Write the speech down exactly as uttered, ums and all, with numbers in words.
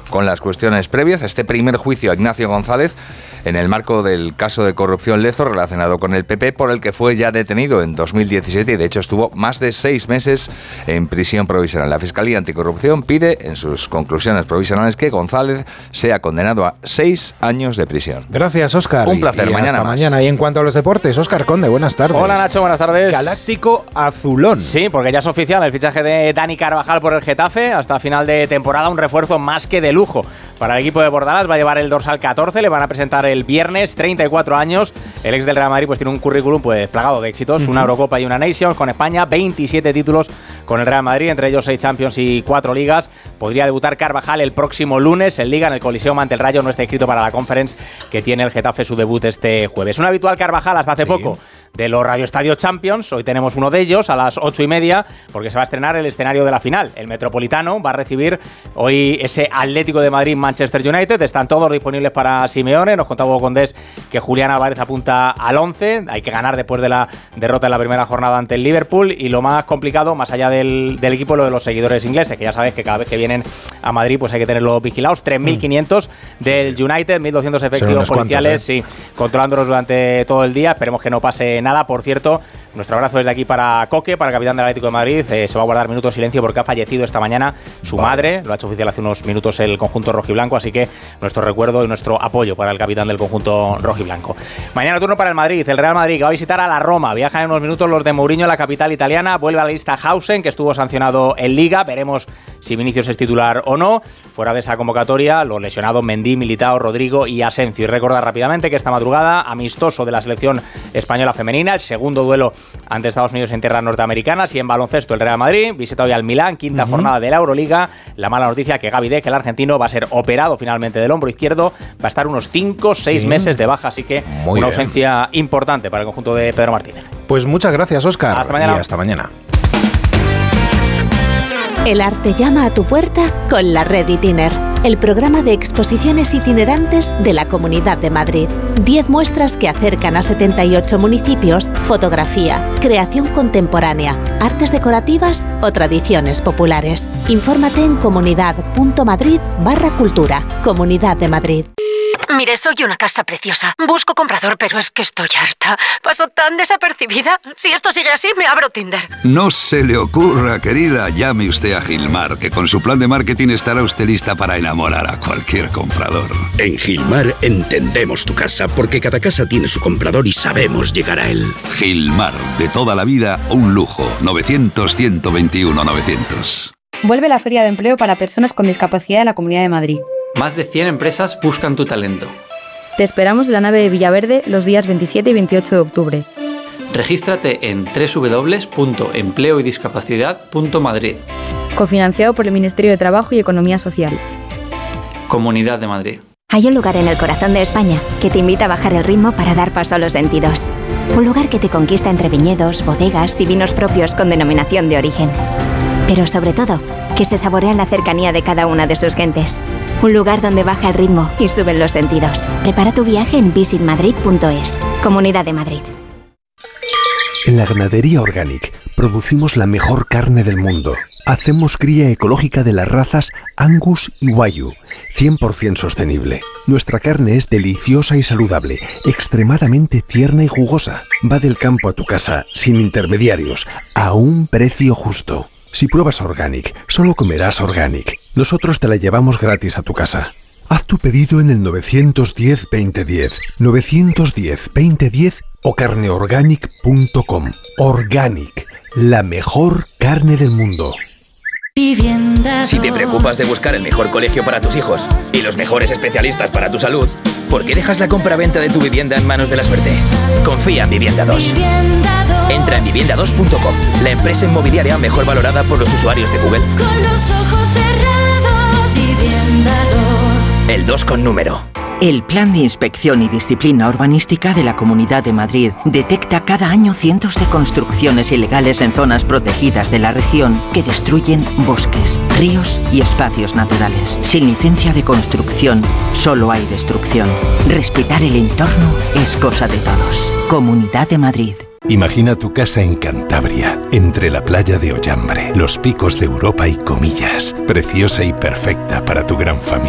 con las cuestiones previas a este primer juicio a Ignacio González en el marco del caso de corrupción Lezo relacionado con el P P, por el que fue ya detenido en dos mil diecisiete y de hecho estuvo más de seis meses en prisión provisional. La Fiscalía Anticorrupción pide en sus conclusiones provisionales que González sea condenado a seis años de prisión. Gracias, Óscar. Un placer. Y mañana hasta más. mañana. Y en cuanto a los deportes, Óscar Conde, buenas tardes. Hola, Nacho, buenas tardes. Galáctico azulón. Sí, porque ya es oficial el fichaje de Dani Carvajal por el Getafe. Hasta final de temporada, un refuerzo más que de lujo para el equipo de Bordalas. Va a llevar el dorsal catorce, le van a presentar el viernes, treinta y cuatro años. El ex del Real Madrid pues tiene un currículum pues plagado de éxitos, uh-huh. una Eurocopa y una Nations con España, veintisiete títulos con el Real Madrid, entre ellos seis Champions y cuatro Ligas. Podría debutar Carvajal el próximo lunes en Liga en el Coliseo ante el Rayo. No está inscrito para la Conference que tiene el Getafe su debut este jueves. Un habitual Carvajal hasta hace sí. poco de los Radio Estadio Champions. Hoy tenemos uno de ellos a las ocho y media porque se va a estrenar el escenario de la final. El Metropolitano va a recibir hoy ese Atlético de Madrid-Manchester United. Están todos disponibles para Simeone. Nos contaba Hugo Condés que Julián Álvarez apunta al once. Hay que ganar después de la derrota en la primera jornada ante el Liverpool. Y lo más complicado, más allá del, del equipo, lo de los seguidores ingleses, que ya sabéis que cada vez que vienen a Madrid pues hay que tenerlos vigilados. tres mil quinientos del United, mil doscientos efectivos policiales, cuantos, ¿eh? sí, controlándolos durante todo el día. Esperemos que no pase nada. Por cierto, nuestro abrazo desde aquí para Coque, para el capitán del Atlético de Madrid. Eh, se va a guardar minutos de silencio porque ha fallecido esta mañana su vale. madre. Lo ha hecho oficial hace unos minutos el conjunto rojiblanco, así que nuestro recuerdo y nuestro apoyo para el capitán del conjunto rojiblanco. Mañana turno para el Madrid. El Real Madrid que va a visitar a la Roma. Viajan en unos minutos los de Mourinho, la capital italiana. Vuelve a la lista Hausen, que estuvo sancionado en Liga. Veremos si Vinicius es titular o no. Fuera de esa convocatoria, los lesionados Mendy, Militao, Rodrigo y Asensio. Y recordar rápidamente que esta madrugada, amistoso de la selección española femenina, el segundo duelo ante Estados Unidos en tierras norteamericanas. Y en baloncesto el Real Madrid visita hoy al Milán, quinta uh-huh. jornada de la Euroliga. La mala noticia que Gavi Deck, el argentino, va a ser operado finalmente del hombro izquierdo, va a estar unos cinco seis sí. meses de baja, así que Muy una bien. ausencia importante para el conjunto de Pedro Martínez. Pues muchas gracias, Óscar. Hasta mañana. Y hasta mañana. El arte llama a tu puerta con la Red Itiner, el programa de exposiciones itinerantes de la Comunidad de Madrid. Diez muestras que acercan a setenta y ocho municipios, fotografía, creación contemporánea, artes decorativas o tradiciones populares. Infórmate en comunidad.madrid barra cultura. Comunidad de Madrid. Mire, soy una casa preciosa. Busco comprador, pero es que estoy harta. Paso tan desapercibida. Si esto sigue así, me abro Tinder. No se le ocurra, querida. Llame usted a Gilmar, que con su plan de marketing estará usted lista para enamorar a cualquier comprador. En Gilmar entendemos tu casa, porque cada casa tiene su comprador y sabemos llegar a él. Gilmar, de toda la vida, un lujo. novecientos, ciento veintiuno, novecientos. Vuelve la Feria de Empleo para Personas con Discapacidad de la Comunidad de Madrid. Más de cien empresas buscan tu talento. Te esperamos en la nave de Villaverde los días veintisiete y veintiocho de octubre. Regístrate en doble u doble u doble u punto empleo y discapacidad punto madrid. Cofinanciado por el Ministerio de Trabajo y Economía Social. Comunidad de Madrid. Hay un lugar en el corazón de España que te invita a bajar el ritmo para dar paso a los sentidos. Un lugar que te conquista entre viñedos, bodegas y vinos propios con denominación de origen. Pero sobre todo, que se saborea la cercanía de cada una de sus gentes. Un lugar donde baja el ritmo y suben los sentidos. Prepara tu viaje en visit madrid punto es. Comunidad de Madrid. En la ganadería Organic producimos la mejor carne del mundo. Hacemos cría ecológica de las razas Angus y Wagyu, cien por ciento sostenible. Nuestra carne es deliciosa y saludable, extremadamente tierna y jugosa. Va del campo a tu casa, sin intermediarios, a un precio justo. Si pruebas Organic, solo comerás Organic. Nosotros te la llevamos gratis a tu casa. Haz tu pedido en el nueve uno cero, veinte diez, nueve uno cero, veinte diez o carneorganic punto com. Organic, la mejor carne del mundo. Si te preocupas de buscar el mejor colegio para tus hijos y los mejores especialistas para tu salud, ¿por qué dejas la compra-venta de tu vivienda en manos de la suerte? Confía en Vivienda dos. Entra en vivienda dos punto com, la empresa inmobiliaria mejor valorada por los usuarios de Google. Con los ojos cerrados, Vivienda dos. El dos con número. El Plan de Inspección y Disciplina Urbanística de la Comunidad de Madrid detecta cada año cientos de construcciones ilegales en zonas protegidas de la región que destruyen bosques, ríos y espacios naturales. Sin licencia de construcción, solo hay destrucción. Respetar el entorno es cosa de todos. Comunidad de Madrid. Imagina tu casa en Cantabria, entre la playa de Ollambre, los picos de Europa y Comillas, preciosa y perfecta para tu gran familia.